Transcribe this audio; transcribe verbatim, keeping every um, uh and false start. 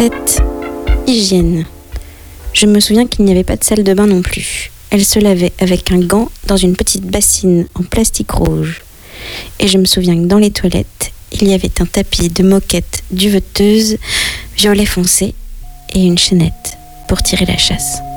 sept. Hygiène. Je me souviens qu'il n'y avait pas de salle de bain non plus. Elle se lavait avec un gant dans une petite bassine en plastique rouge. Et je me souviens que dans les toilettes, il y avait un tapis de moquette duveteuse violet foncé et une chaînette pour tirer la chasse.